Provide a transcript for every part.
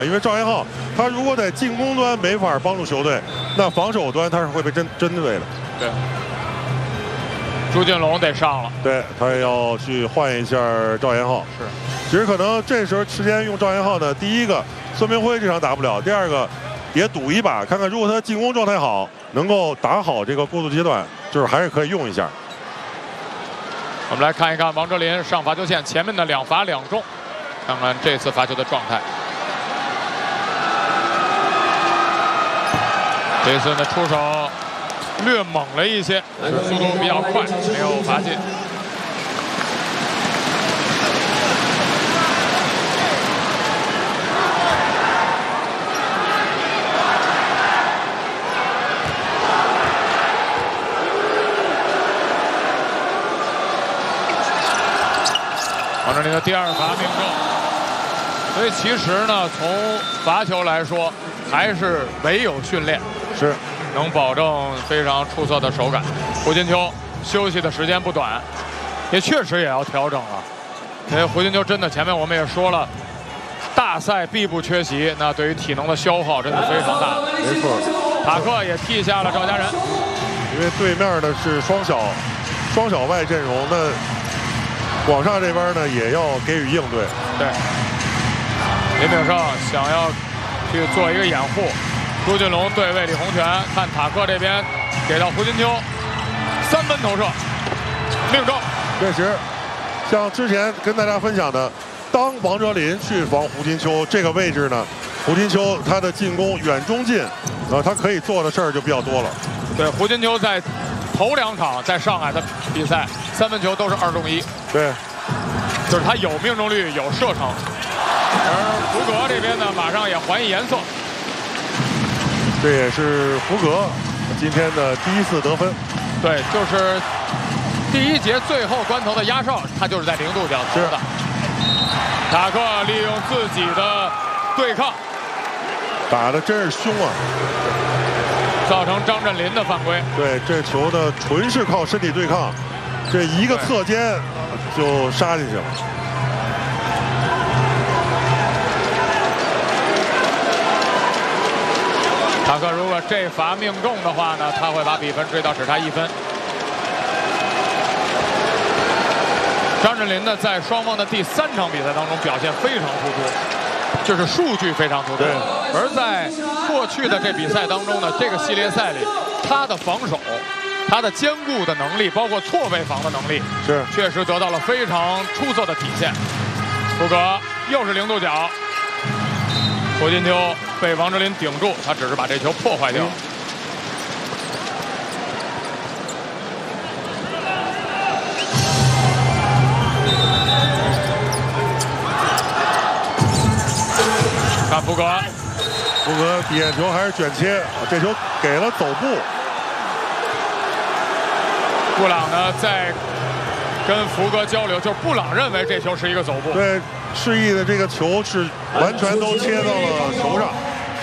因为赵彦浩他如果在进攻端没法帮助球队，那防守端他是会被针对的。 对，朱俊龙得上了， 对他也要去换一下赵彦浩。 是， 其实可能这时候时间用赵彦浩呢，第一个孙明辉这场打不了，第二个也赌一把，看看如果他进攻状态好，能够打好这个过渡阶段，就是还是可以用一下。 我们来看一看王哲林上罚球线前面的2罚2中，看看这次罚球的状态。 这次呢出手略猛了一些，但是速度比较快，没有罚进。王哲林的第2罚命中，所以其实呢，从罚球来说，还是唯有训练。 是， 能保证非常出色的手感。胡金秋休息的时间不短，也确实也要调整了。因为胡金秋真的前面我们也说了，大赛必不缺席，那对于体能的消耗真的非常大。 没错， 塔克也替下了赵家人， 因为对面的是双小外阵容，那广厦这边呢也要给予应对。 对，林炳胜想要去做一个掩护。 朱俊龙对位李洪泉，看塔克这边给到胡金秋，3分投射，命中。 确实，像之前跟大家分享的，当王哲林去防胡金秋这个位置呢，胡金秋他的进攻远中近，他可以做的事儿就比较多了。 对，胡金秋在头2场在上海的比赛，3分球都是2中1。 对， 就是他有命中率，有射程。而福格这边呢，马上也还以颜色。 这也是福格今天的第1次得分。 对，就是第1节最后关头的压哨，他就是在0度角投的。塔克利用自己的对抗， 打的真是凶啊， 造成张镇麟的犯规。 对，这球的纯是靠身体对抗，这一个侧肩就杀进去了。 塔克如果这罚命中的话呢，他会把比分追到只差1分。张镇麟呢，在双方的第3场比赛当中表现非常突出，就是数据非常突出。而在过去的这比赛当中呢，这个系列赛里，他的防守、他的坚固的能力，包括错位防的能力， 是确实得到了非常出色的体现。福格又是0度角。 胡金秋被王哲林顶住，他只是把这球破坏掉。看福格底线球还是卷切，这球给了走步。 布朗呢在跟福格交流，就是布朗认为这球是一个走步。 对。 示意的这个球是完全都切到了球上。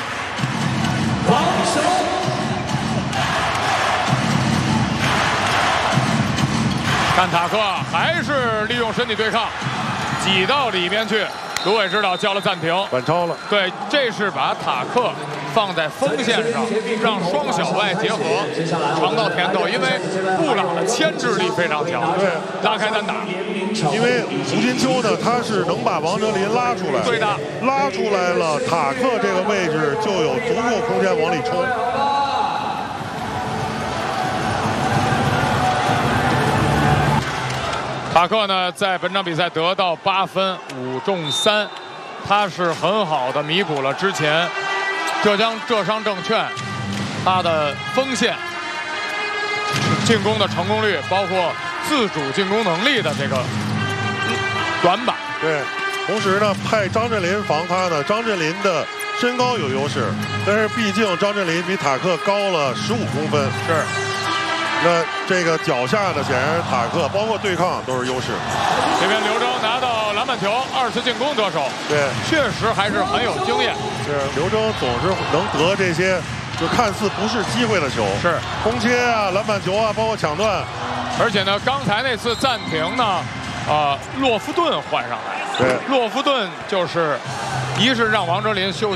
看塔克还是利用身体对抗，挤到里面去。卢伟指导叫了暂停， 反超了。对， 这是把塔克放在锋线上，让双小外结合，尝到甜头。因为布朗的牵制力非常强， 对， 拉开单打。 因为胡金秋呢，他是能把王哲林拉出来， 对的， 拉出来了，塔克这个位置就有足够空间往里冲。 塔克呢，在本场比赛得到8分，5中3，他是很好的弥补了之前浙商证券他的锋线进攻的成功率，包括自主进攻能力的这个短板。 对，同时呢，派张镇麟防他呢，张镇麟的身高有优势，但是毕竟张镇麟比塔克高了15公分。 是。 那这个脚下的显然塔克，包括对抗都是优势。 这边刘铮拿到篮板球，2次进攻得手。 对， 确实还是很有经验。 是刘铮总是能得这些就看似不是机会的球， 是空切啊、篮板球啊，包括抢断。 而且呢，刚才那次暂停呢，洛夫顿换上来。 对， 洛夫顿就是一是让王哲林休息。